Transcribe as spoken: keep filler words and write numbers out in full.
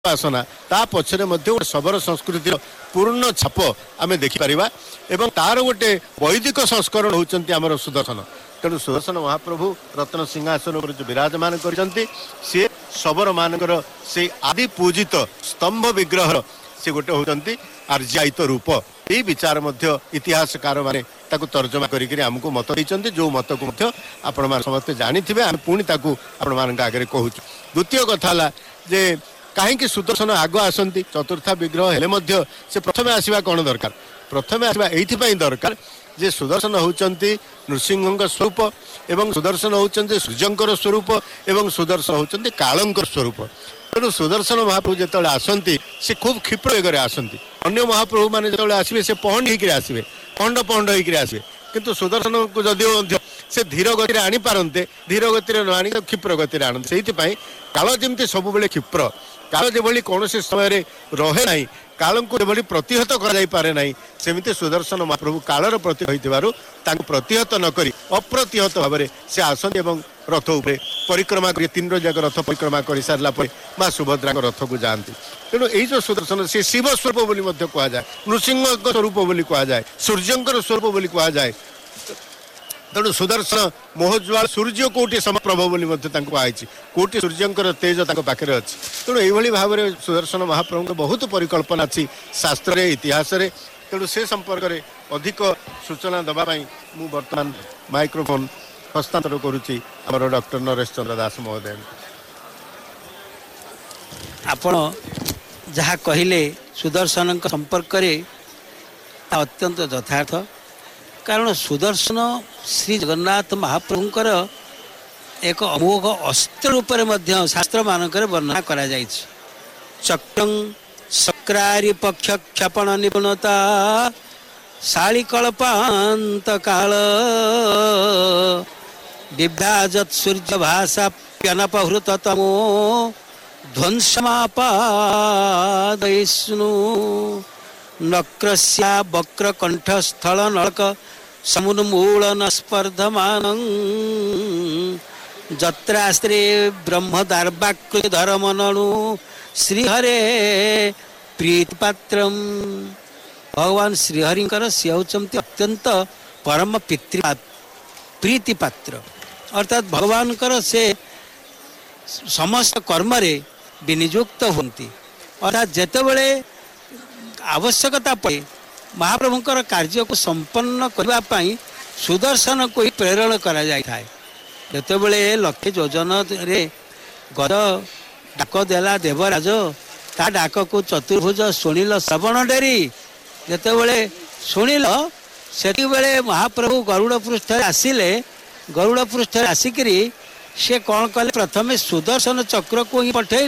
आसना ता पछरे मध्य गोटे शबर संस्कृतिर पूर्ण छाप आम देखिपर एवं तार गोटे वैदिक संस्करण होती आमर सुदर्शन। तेणु सुदर्शन महाप्रभु रत्न सिंहासन पर जो विराजमान करते सी शबर मानकर से आदि पूजित स्तंभ विग्रह से गोटे होती आर्यायित रूप। यही विचार मध्य इतिहासकार माने ताकू तर्जमा करिकरी हमको मत देइचंती जो मत को मध्य आपण मान समस्त जानि थिबे हम पुणी ताकू आपण मान आगे कहूँ। द्वितीय कथा हला जे कहीं सुदर्शन आग आसती चतुर्था विग्रह हेले मध्य से प्रथम आसवा कौन दरकार प्रथम आसवा एइथिपाई दरकार जे सुदर्शन होचंती नृसिंह स्वरूप एवं सुदर्शन होचंती सूर्यंकर स्वरूप एवं सुदर्शन होचंती कालंकर स्वरूप। तेणु सुदर्शन महाप्रभु जिते आसती से खूब क्षिप्र वेगर आसती अन्य महाप्रभु मैंने जो आसवे से पहंड होकर आसवे पहंड पहंड होकर आसवे किंतु सुदर्शन को जदिव से धीर गति आनी पारते धीर गति न आनी क्षिप्र गति आणते से काल जमी सब क्षिप्र काल जो कौन समय रहे ना काल को जो प्रतिहत करे ना सेमती सुदर्शन महाप्रभु कालर प्रति प्रतिहत नक अप्रतिहत भाव से आसती रथ उपरे परिक्रमा कर तीन जाक रथ परिक्रमा कर सारा माँ सुभद्रा रथ को जाती। तेणु यही जो सुदर्शन से शिव स्वरूप बोली कहुए नृसिंह स्वरूप बोली कहुए सूर्यंकर स्वरूप बोली कहुए। तेणु सुदर्शन मोहज्वाल सूर्य कोटि समप्रभ बोली कहुई कोटि सूर्यंकर तेज पाखे अच्छी। तेणु यही भाव में सुदर्शन महाप्रभु बहुत परिकल्पना अच्छी शास्त्र इतिहास। तेणु से संपर्क में अधिक सूचना देवाई मु बर्तमान माइक्रोफोन हस्तांतर करुच्ची आमर डॉक्टर नरेश चंद्र दास महोदय। आपण जहाँ कहले सुदर्शन संपर्क में अत्यंत यथार्थ कारण सुदर्शन श्री जगन्नाथ महाप्रभुंकर एक अमोघ अस्त्र रूप में शास्त्र मानक वर्णना करा जायछि। चक्रं सक्रारी पक्ष क्षपण निपुणता शालिकल्पांत काल विभ्राजत सूर्य भाषा प्यनपहृत तमो ध्वंसमापादयिष्णु नक्रस्या वक्र कंठस्थल नळक समुन्मूलन स्पर्धमानं जत्रास्त्रे ब्रह्मदार्वाकृति धर्मनणु श्रीहरे प्रीतिपात्रम। भगवान श्रीहरिंकर से होचंती अत्यंत परम पितृ प्रीतिपात्र अर्थात भगवान से समस्त कर्म विनियुक्त होती अर्थात जेतेबेले आवश्यकता पड़े महाप्रभुंकर कार्य को संपन्न करने सुदर्शन को ही प्रेरण करा जाय थाए। जेतेबेले लक्ष्य योजन रे गद डाक देला देवराज ता डाक को चतुर्भुज शुणिल श्रवण डेरी जेतेबेले शुणिल सेति बेले महाप्रभु गरुड़ पृष्ठ आसिले गरुड़ पृष्ठ आसिक से कौन कले प्रथमे सुदर्शन चक्र को ही पठे